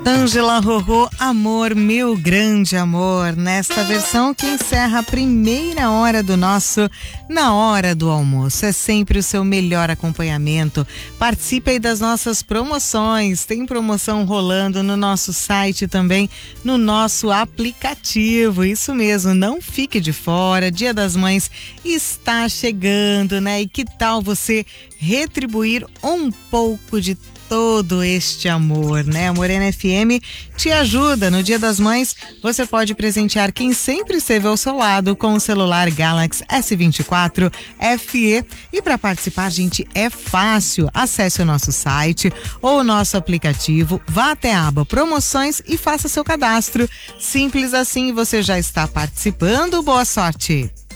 Ângela Rorô, Amor, Meu Grande Amor, nesta versão que encerra a primeira hora do nosso Na Hora do Almoço. É sempre o seu melhor acompanhamento. Participe aí das nossas promoções, tem promoção rolando no nosso site também, no nosso aplicativo, isso mesmo, não fique de fora, Dia das Mães está chegando, né? E que tal você retribuir um pouco de todo este amor, né? A Morena FM te ajuda. No Dia das Mães, você pode presentear quem sempre esteve ao seu lado com o celular Galaxy S24 FE. E para participar, gente, é fácil. Acesse o nosso site ou o nosso aplicativo, vá até a aba Promoções e faça seu cadastro. Simples assim, você já está participando. Boa sorte!